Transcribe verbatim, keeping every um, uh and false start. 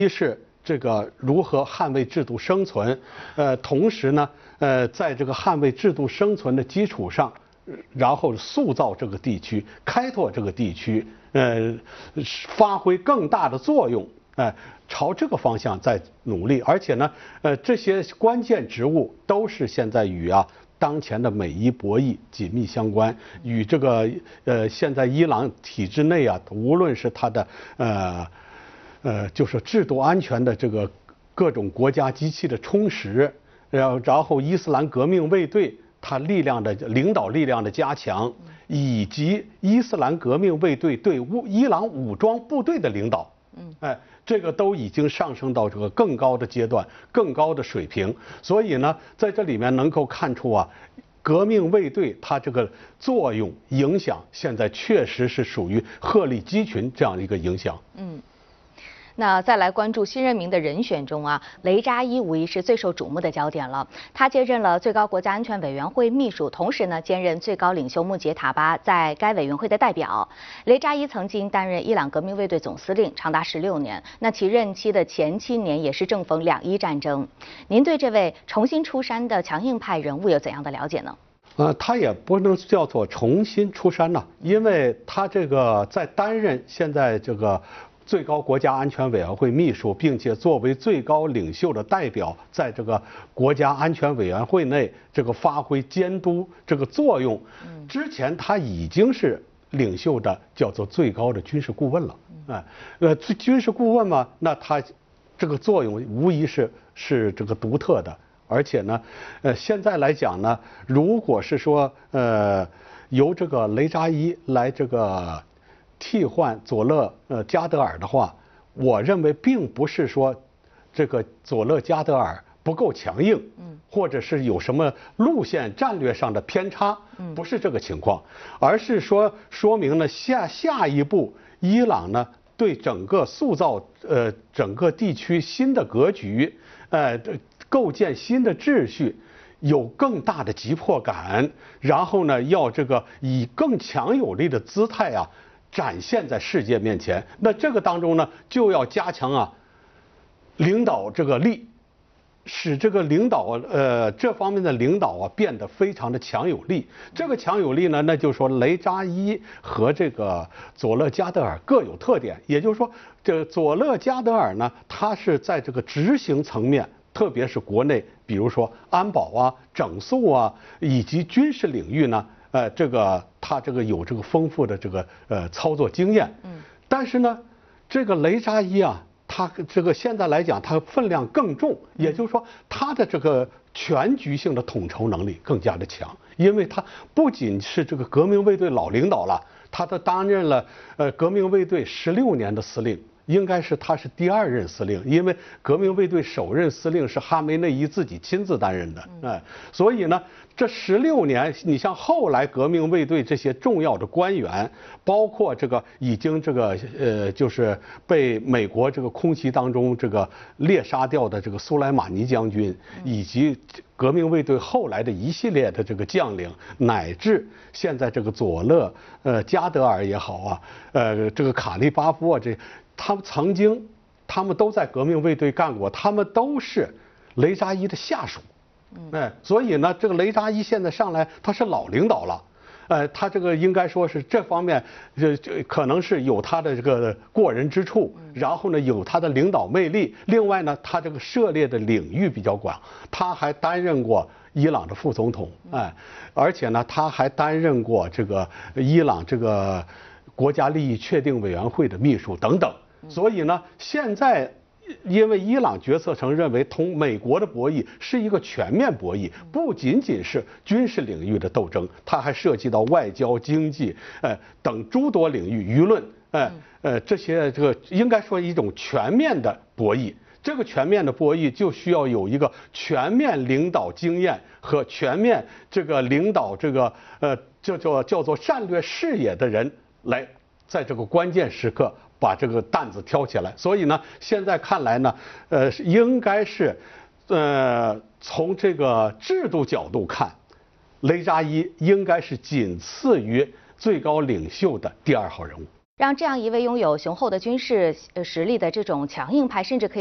一是这个如何捍卫制度生存，呃，同时呢，呃，在这个捍卫制度生存的基础上，然后塑造这个地区，开拓这个地区，呃，发挥更大的作用，哎、呃，朝这个方向在努力。而且呢，呃，这些关键职务都是现在与啊。当前的美伊博弈紧密相关，与这个呃现在伊朗体制内啊，无论是它的呃呃就是制度安全的这个各种国家机器的充实，然后然后伊斯兰革命卫队它力量的领导力量的加强，以及伊斯兰革命卫队对乌伊朗武装部队的领导，嗯，哎。这个都已经上升到这个更高的阶段、更高的水平，所以呢，在这里面能够看出啊，革命卫队它这个作用影响，现在确实是属于鹤立鸡群这样一个影响。嗯。 那再来关注新任命的人选中啊，雷扎伊无疑是最受瞩目的焦点了。他接任了最高国家安全委员会秘书，同时呢兼任最高领袖穆杰塔巴在该委员会的代表。雷扎伊曾经担任伊朗革命卫队总司令，长达十六年。那其任期的前七年也是正逢两伊战争。您对这位重新出山的强硬派人物有怎样的了解呢？ 呃，他也不能叫做重新出山呐，因为他这个在担任现在这个。最高国家安全委员会秘书，并且作为最高领袖的代表，在这个国家安全委员会内这个发挥监督这个作用。之前他已经是领袖的叫做最高的军事顾问了，哎，呃，军事顾问嘛，那他这个作用无疑是是这个独特的，而且呢，呃，现在来讲呢，如果是说呃由这个雷扎伊来这个。替换佐勒呃加德尔的话，我认为并不是说这个佐勒加德尔不够强硬，嗯，或者是有什么路线战略上的偏差，嗯，不是这个情况，而是说说明了下下一步伊朗呢对整个塑造呃整个地区新的格局，呃构建新的秩序。有更大的急迫感，然后呢，要这个以更强有力的姿态啊。展现在世界面前，那这个当中呢，就要加强啊，领导这个力，使这个领导呃这方面的领导啊变得非常的强有力。这个强有力呢，那就是说雷扎伊和这个佐勒加德尔各有特点，也就是说，这佐勒加德尔呢，他是在这个执行层面。特别是国内，比如说安保啊、整肃啊，以及军事领域呢，呃，这个他这个有这个丰富的这个呃操作经验。嗯。但是呢，这个雷扎伊啊，他这个现在来讲，他分量更重，也就是说，他的这个全局性的统筹能力更加的强，因为他不仅是这个革命卫队老领导了，他都担任了呃革命卫队十六年的司令。应该是他是第二任司令，因为革命卫队首任司令是哈梅内伊自己亲自担任的，哎，所以呢，这十六年，你像后来革命卫队这些重要的官员，包括这个已经这个呃，就是被美国这个空袭当中这个猎杀掉的这个苏莱马尼将军，以及革命卫队后来的一系列的这个将领，乃至现在这个佐勒呃加德尔也好啊，呃这个卡利巴夫啊这。他们曾经，他们都在革命卫队干过，他们都是雷扎伊的下属，哎，所以呢，这个雷扎伊现在上来，他是老领导了，呃，他这个应该说是这方面，这这可能是有他的这个过人之处，然后呢，有他的领导魅力，另外呢，他这个涉猎的领域比较广，他还担任过伊朗的副总统，哎，而且呢，他还担任过这个伊朗这个国家利益确定委员会的秘书等等。所以呢，现在因为伊朗决策层认为同美国的博弈是一个全面博弈，不仅仅是军事领域的斗争，它还涉及到外交、经济，呃等诸多领域，舆论，呃呃这些这个应该说一种全面的博弈。这个全面的博弈就需要有一个全面领导经验和全面这个领导这个呃叫做叫做战略视野的人来在这个关键时刻。把这个担子挑起来，所以呢，现在看来呢，呃，应该是，呃，从这个制度角度看，雷扎伊应该是仅次于最高领袖的第二号人物。 让这样一位拥有雄厚的军事实力的这种强硬派，甚至可以